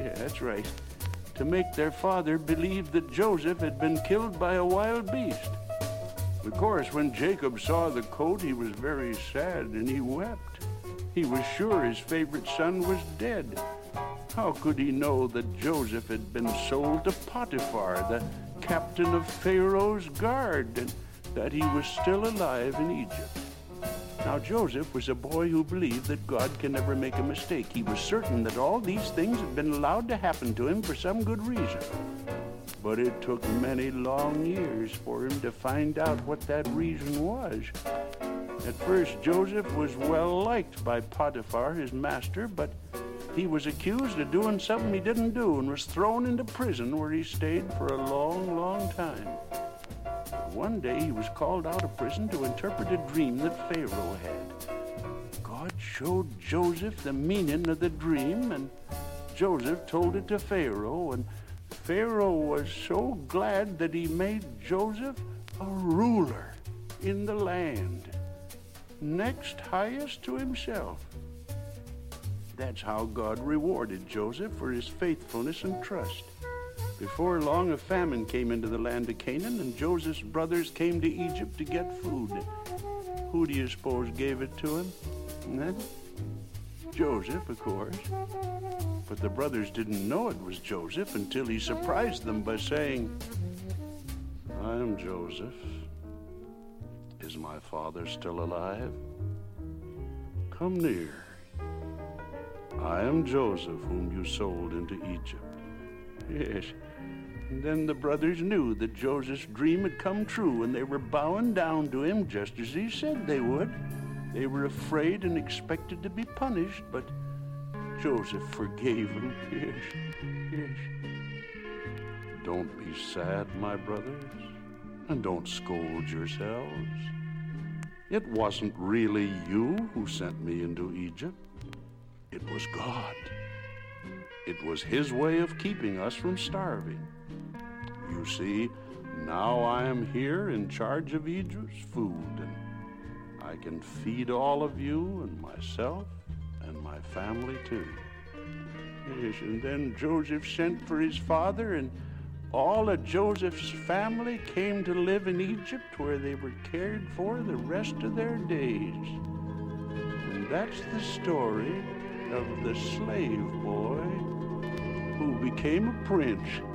Yeah, that's right. To make their father believe that Joseph had been killed by a wild beast. Of course, when Jacob saw the coat, he was very sad and he wept. He was sure his favorite son was dead. How could he know that Joseph had been sold to Potiphar, the captain of Pharaoh's guard, and that he was still alive in Egypt? Now, Joseph was a boy who believed that God can never make a mistake. He was certain that all these things had been allowed to happen to him for some good reason. But it took many long years for him to find out what that reason was. At first, Joseph was well liked by Potiphar, his master, but he was accused of doing something he didn't do and was thrown into prison where he stayed for a long, long time. One day he was called out of prison to interpret a dream that Pharaoh had. God showed Joseph the meaning of the dream, and Joseph told it to Pharaoh, and Pharaoh was so glad that he made Joseph a ruler in the land, next highest to himself. That's how God rewarded Joseph for his faithfulness and trust. Before long, a famine came into the land of Canaan, and Joseph's brothers came to Egypt to get food. Who do you suppose gave it to him? Joseph, of course. But the brothers didn't know it was Joseph until he surprised them by saying, "I am Joseph. Is my father still alive? Come near. I am Joseph, whom you sold into Egypt." Yes. And then the brothers knew that Joseph's dream had come true, and they were bowing down to him just as he said they would. They were afraid and expected to be punished, but Joseph forgave them. Yes. Don't be sad, my brothers, and don't scold yourselves. It wasn't really you who sent me into Egypt. It was God. It was his way of keeping us from starving. You see, now I am here in charge of Egypt's food, and I can feed all of you and myself and my family too. Yes, and then Joseph sent for his father, and all of Joseph's family came to live in Egypt, where they were cared for the rest of their days. And that's the story of the slave boy who became a prince.